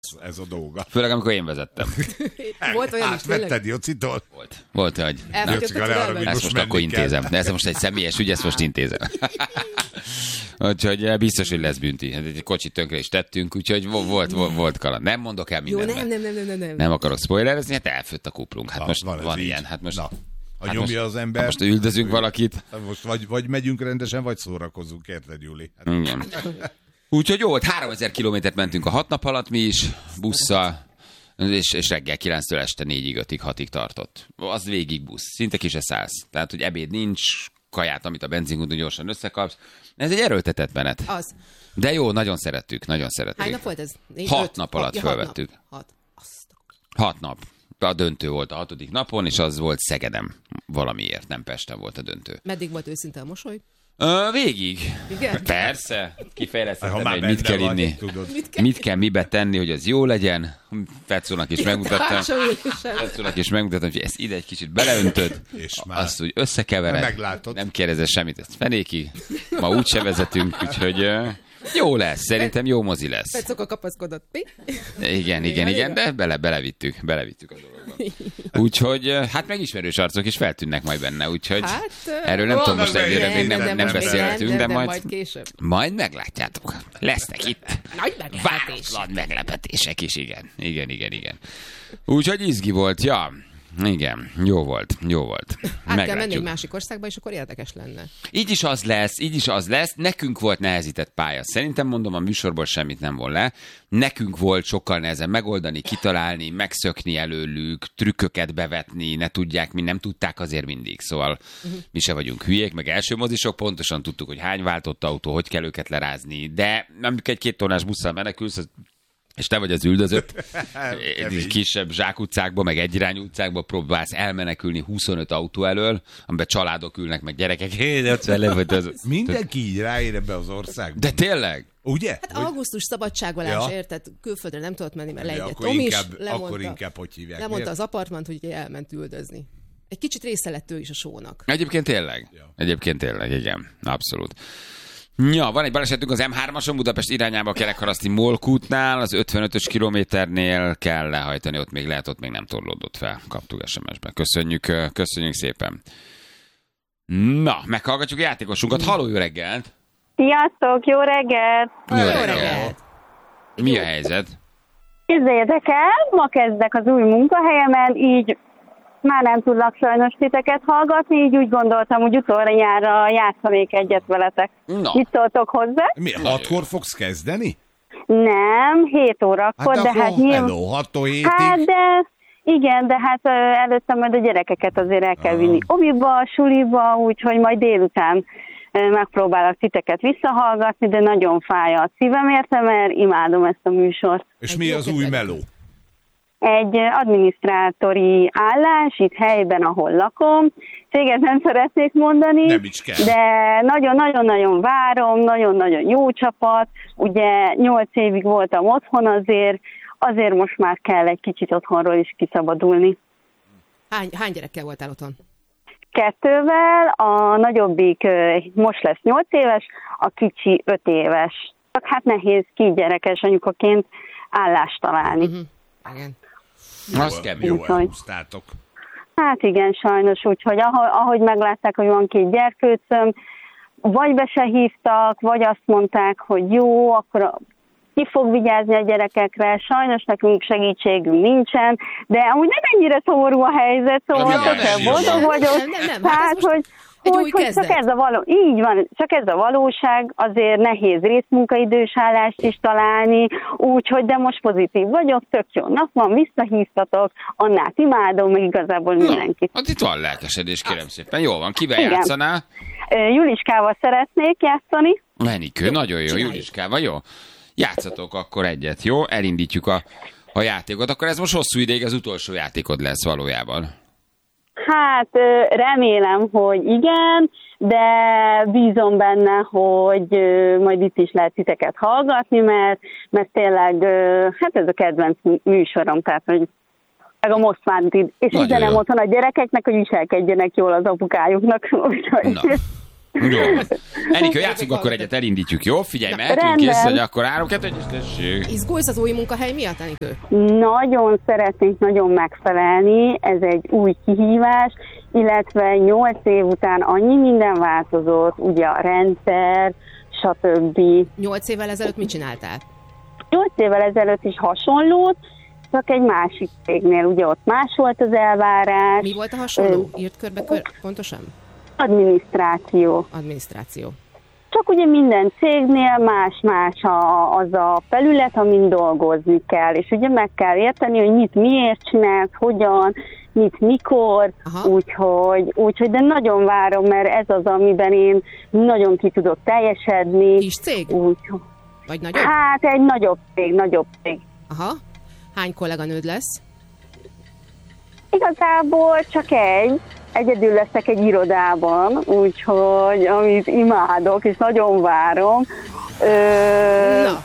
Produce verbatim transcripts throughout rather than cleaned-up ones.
ez a dolga. Főleg, amikor én vezettem. Volt olyan is, tényleg? Átvetted Jocitól? Volt. Volt, hogy... Elfogyott a Ezt most, most akkor intézem. De ez most egy személyes ügy, ezt most intézem. Úgyhogy biztos, hogy lesz bünti. Egy kocsit tönkre is tettünk, úgyhogy volt, volt, volt kaland. Nem mondok el Jó, mindenben. nem, nem, nem, nem, nem. Nem akarok spoilerezni, hát elfőtt a kuplunk. Hát Na, most van van ez ilyen. így. Hát most... Na, ha hát nyomja most, az ember... Most üldözünk valakit. Most vagy, vagy megyünk rendesen, vagy szórakozunk, érted, Júli? Hát... Igen. Úgyhogy jó, háromezer kilométert mentünk a hat nap alatt mi is, busszal, és, és reggel kilenctől este négyig, ötig, hatig tartott. Az végig busz, szinte ki se szállsz. Tehát, hogy ebéd nincs, kaját, amit a benzinkúton gyorsan összekapsz. Ez egy erőltetett menet. Az. De jó, nagyon szerettük, nagyon szerettük. Hány nap volt ez? Négy, Hat öt? nap alatt ja, fölvettük. Hat. Nap. hat. Azt. Hat nap. A döntő volt a hatodik napon, és az volt Szegedem valamiért, nem Pesten volt a döntő. Meddig volt őszinte a mosoly? Ö, végig. Igen? Persze. Kifejlesztettem, Ha hogy már mit kell benne inni. vagy, tudod. Mit kell? Mit kell mibe tenni, hogy az jó legyen. Fecónak is megmutattam. Társadalmilag. Fecónak is megmutattam, hogy ezt ide egy kicsit beleöntöd, És már. azt úgy összekevered. Meglátod. Nem kérdezel semmit, ezt fenéki. Ma úgyse vezetünk, úgyhogy ö, jó lesz. Szerintem jó mozi lesz. Fecok kapaszkodott. Mi? Igen, igen, igen, de bele, belevittük, belevittük a dologba. Úgyhogy, ö, hát megismerős arcok is feltűnnek majd benne, úgyhogy Hát, erről nem tudom most nem, egyre nem, még nem, nem, nem, nem, nem nem, beszéltünk, nem, de nem, majd, majd később. majd meglátjátok. Lesznek itt. Nagy meglepetés. Váratlan meglepetések is, igen. Igen, igen, igen. Úgyhogy izgi volt, ja. Igen, jó volt, jó volt. Át kell menni egy másik országba, és akkor érdekes lenne. Így is az lesz, így is az lesz. Nekünk volt nehezített pálya. Szerintem mondom, a műsorból semmit nem von le. Nekünk volt sokkal nehezebb megoldani, kitalálni, megszökni előlük, trükköket bevetni, ne tudják, mi nem tudták azért mindig. Szóval uh-huh. mi se vagyunk hülyék, meg első mozisok, pontosan tudtuk, hogy hány váltott autó, hogy kell őket lerázni. De amikor egy két tonnás busszal menekülsz, az és te vagy az üldözött, kisebb zsákutcákba, meg egyirányú utcákba próbálsz elmenekülni huszonöt autó elől, amiben családok ülnek, meg gyerekek. Mindenki így ráér ebbe az országba. De tényleg? Ugye? Hát augusztus szabadságolás, Ja. érted? Külföldre nem tudott menni, mert Ja, leegyett akkor Tom is, inkább- lemondta, akkor inkább hogy hívják, lemondta miért? az apartmant, hogy ugye elment üldözni. Egy kicsit része lett ő is a sónak. Egyébként tényleg. Ja. Egyébként tényleg, igen. Abszolút. Ja, van egy balesetünk az em hármason, Budapest irányába a Kerekharaszti Molkútnál, az ötvenötös kilométernél kell lehajtani, ott még lehet, ott még nem torlódott fel. Kaptuk es em es-be. Köszönjük, köszönjük szépen. Na, meghallgatjuk a játékosunkat. Halló, jó reggelt! Sziasztok, jó reggelt! Jó Jó reggelt! reggelt! Mi a helyzet? Képzeljétek el, ma kezdek az új munkahelyemen, így már nem tudlak sajnos titeket hallgatni, így úgy gondoltam, hogy utoljára játszanék egyet veletek. Na. Mit szóltok hozzá? Mi, hatkor fogsz kezdeni? Nem, hét órakor, Hát de akkor hát nyilván... hello, hattól hétig. Hát de... Igen, de hát ö, előtte majd a gyerekeket azért el kell vinni oviba, suliba, úgyhogy majd délután ö, megpróbálok titeket visszahallgatni, de nagyon fáj a szívem érte, mert imádom ezt a műsort. És Egy mi jó az új kedvelő. meló? Egy adminisztrátori állás itt helyben, ahol lakom. Céget nem szeretnék mondani, Nem is kell. de nagyon-nagyon-nagyon várom, nagyon-nagyon jó csapat. Ugye nyolc évig voltam otthon, azért, azért most már kell egy kicsit otthonról is kiszabadulni. Hány, hány gyerekkel voltál otthon? Kettővel, a nagyobbik ö, most lesz nyolc éves, a kicsi öt éves. Csak hát nehéz ki gyerekes anyukaként állást találni. Uh-huh. Igen. Az kemény. Jó, Úgyhogy- elhúztátok. Hát igen, sajnos, úgyhogy ahogy, ahogy meglátták, hogy van két gyerkőcöm, vagy be se hívtak, vagy azt mondták, hogy jó, akkor a, ki fog vigyázni a gyerekekre, sajnos nekünk segítségünk nincsen, de amúgy nem ennyire szomorú a helyzet, szóval Ja, tökre nem, boldog nem, vagyok. nem, nem, nem, hát Tehát, ez most hogy, egy hogy, új hogy kezdet. csak ez a való, így van, csak ez a valóság, azért nehéz részmunkaidős állást is találni, úgyhogy de most pozitív vagyok, tök jó nap van, visszahívtatok, Annát imádom, meg igazából mindenkit. Hát itt van lelkesedés, kérem szépen. Jó van, kivel Igen. játszanál? Ö, Juliskával szeretnék játszani. Lenikő, nagyon jó, csináljuk. Juliskával, jó? Játszatok akkor egyet, jó? Elindítjuk a, a játékot. Akkor ez most hosszú ideig az utolsó játékod lesz valójában. Hát ö, remélem, hogy igen, de bízom benne, hogy ö, majd itt is lehet titeket hallgatni, mert, mert tényleg ö, hát ez a kedvenc műsorom, tehát hogy meg a most már itt, és Nagyon üzenem jó. otthon a gyerekeknek, hogy viselkedjenek jól az apukájuknak. Úgyhogy... Na. Jó. Enikő, játszunk akkor egyet, elindítjuk, jó? Figyelj, mehetünk, kész, hogy akkor három, kettő, egy, tessék. Izgulsz az új munkahely miatt, Enikő? Nagyon szeretnénk nagyon megfelelni, ez egy új kihívás, illetve nyolc év után annyi minden változott, ugye a rendszer, stb. Nyolc évvel ezelőtt mit csináltál? Nyolc évvel ezelőtt is hasonlót, csak egy másik cégnél, ugye ott más volt az elvárás. Mi volt a hasonló? Írt körbe kör, pontosan? Adminisztráció. Adminisztráció. Csak ugye minden cégnél más-más a, az a felület, amin dolgozni kell, és ugye meg kell érteni, hogy mit miért csinálsz, hogyan, mit mikor, úgyhogy, úgyhogy de nagyon várom, mert ez az, amiben én nagyon ki tudok teljesedni. Kis cég? Úgy, Vagy nagyobb? Hát egy nagyobb cég, nagyobb cég. Aha. Hány kolléganőd lesz? Igazából csak egy. Egyedül leszek egy irodában, úgyhogy amit imádok, és nagyon várom. Ö... Na,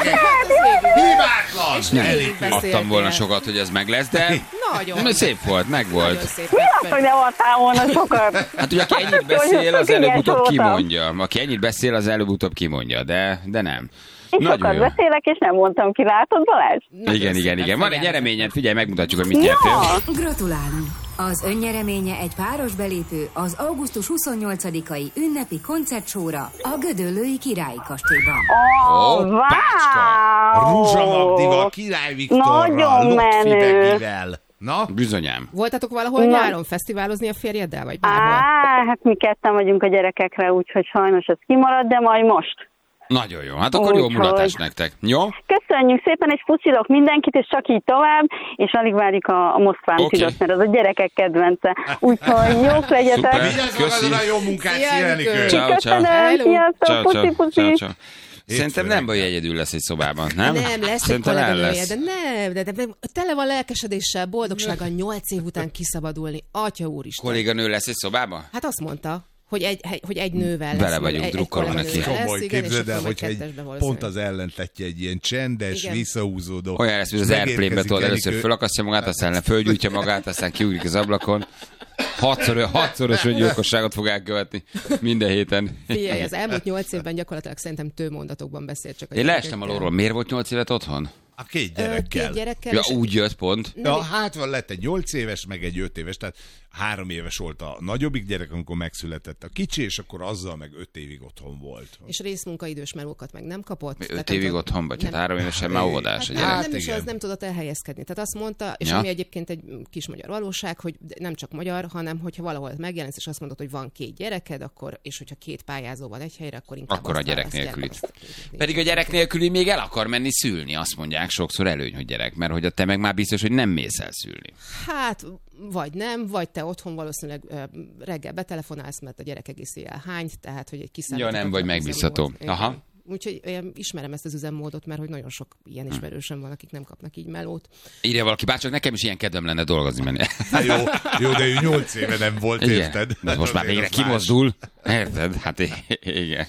Hibátlan! Nem adtam volna sokat, hogy ez meg lesz, de nagyon. szép volt, meg Nagyon volt. szép. Mi az, hogy nem adtál volna sokat? Hát ugye, aki ennyit beszél, az előbb-utóbb kimondja. Aki ennyit beszél, az előbb-utóbb kimondja, de, de nem. Én sokat beszélek, és nem mondtam ki, látod, Balázs? Nagyon igen, igen, igen. Van egy nyereményed, figyelj, megmutatjuk, hogy mit nyertél. Gratulálunk! Az önnyereménye egy páros belépő az augusztus huszonnyolcadikai ünnepi koncertsóra a Gödöllői Királyi Kastélyban. Oh, Ó, pácska! Ruzsa Magdival, Király Viktorral, Nagyon menő. Lotfidegivel. Na? Bizonyám. Voltatok valahol Na. nyáron fesztiválozni a férjeddel, vagy bárhol? Á, hát mi ketten vagyunk a gyerekekre, úgyhogy sajnos ez kimarad, de majd most. Nagyon jó. Hát akkor jó Úgyhogy. mulatás nektek. Jó? Köszönjük szépen, és puszilok mindenkit, és csak így tovább, és alig várjuk a, a Moszkván Oké. Tidot, mert az a gyerekek kedvence. Úgyhogy jók legyetek. Szuper. Vigyázz Köszi. magadra, jó munkát, Szia, szia, Enikő. Enikő! Ciao, ciao. Köszönöm, Hello. sziasztok, Ciao, puszi, ciao, puszi. ciao, ciao. Szerintem nem baj, egyedül lesz egy szobában, nem? Nem, lesz egy Szerintem el kolléganője, lesz. de nem, de, de, de tele van lelkesedéssel, boldogsággal nyolc év után kiszabadulni. Atya úristen. Kolléganő lesz egy szobában? Hát azt mondta, hogy egy, hogy egy nővel lesz. Vele vagyunk, egy- egy drukkolom neki. kolléganővel lesz, Komoly, igen, és képzeld el, akkor majd hogyha egy kettesbe pont valószínűleg. az ellentletje egy ilyen csendes, Igen. visszahúzódó. Olyan lesz, hogy az és Airplane-be megérkezik tudod, először Enikő. fölakasztja magát, aztán fölgyújtja magát, aztán kiugrik az ablakon. Hatszor, hatszoros öngyilkosságot fog elkövetni minden héten. Figyelj, az elmúlt nyolc évben gyakorlatilag szerintem tőmondatokban beszélt csak a Én leestem gyerekekkel. alulról. Miért volt nyolc évet otthon? A két Ö, gyerekkel. Két gyerekkel. Ja, és- úgy jött pont. Ja, hát van, lett egy nyolc éves, meg egy öt éves, tehát három éves volt a nagyobbik gyerek, amikor megszületett a kicsi, és akkor azzal meg öt évig otthon volt. És részmunkaidős melókat meg nem kapott. Mi Tehát öt nem évig tudott- otthon vagy? Hát nem- három évesen már óvodás a Hát, gyerek. nem, nem is igen. az, nem tudott elhelyezkedni. Tehát azt mondta, és Ja. ami egyébként egy kis magyar valóság, hogy nem csak magyar, hanem hogyha valahol megjelensz, és azt mondod, hogy van két gyereked, akkor, és hogyha két pályázó van egy helyre, akkor inkább Akkor a azt gyerek választják, nélkülit. azt a- Pedig a gyerek nélküli még el akar menni szülni, azt mondják sokszor előny, hogy gyerek, mert hogy a te meg már biztos, hogy nem mész el szülni. Hát, vagy nem, vagy te otthon valószínűleg ö, reggel betelefonálsz, mert a gyerek egész éjjel hányt, tehát hogy egy kiszállítható. Ja, nem vagy megbízható. üzemmód. Aha. Igen. Úgyhogy én ismerem ezt az üzemmódot, mert hogy nagyon sok ilyen ismerősöm van, akik nem kapnak így melót. Írja valaki, bárcsak nekem is ilyen kedvem lenne dolgozni menni. Hát jó, jó, de ő nyolc éve nem volt, érted? De most már Azért végre az más. kimozdul. Érted? Hát i- igen.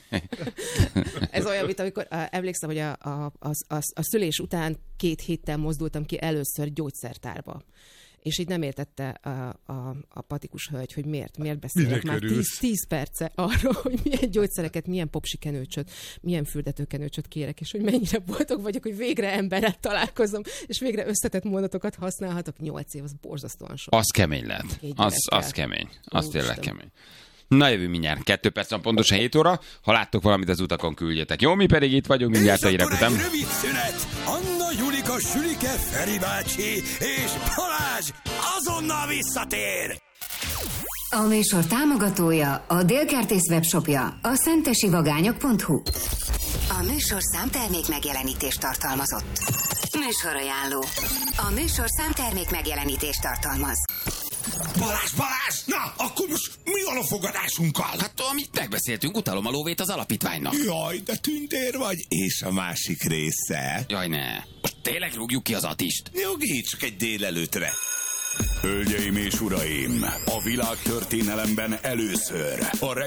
Ez olyan, mint amikor uh, emlékszem, hogy a, a, a, a, a szülés után két héttel mozdultam ki először gyógyszertárba. És így nem értette a, a, a patikus hölgy, hogy miért, miért beszélek Minek már örülsz? tíz, tíz perce arról, hogy milyen gyógyszereket, milyen popsikenőcsöt, milyen fürdetőkenőcsöt kérek, és hogy mennyire boldog vagyok, hogy végre emberrel találkozom, és végre összetett mondatokat használhatok. Nyolc év, az borzasztóan sok. Az kemény lehet. Két Az, gyerekkel. az kemény. Az Úristen. tényleg kemény. Na jövő mindjárt. Kettő perc van pontosan hét óra. Ha láttok valamit az utakon, küldjetek. Jó, mi pedig itt vagyunk mindjárt a hírek akkor után. egy rövid szünet. Anna, Julika, Sülike, Feri bácsi és Balázs azonnal visszatér. A műsor támogatója a Délkertész webshopja, a szentesivagányok pont hu. A műsor számtermék megjelenítést tartalmazott. Műsorajánló. A műsor számtermék megjelenítést tartalmaz. Balázs, Balázs! Na, akkor most mi van a fogadásunkkal? Hát, amit megbeszéltünk, utalom a lóvét az alapítványnak. Jaj, de tündér vagy. És a másik része? Jaj, ne. Most tényleg rúgjuk ki az Atist? Jogi, csak egy délelőtre. Hölgyeim és uraim, a világtörténelemben először a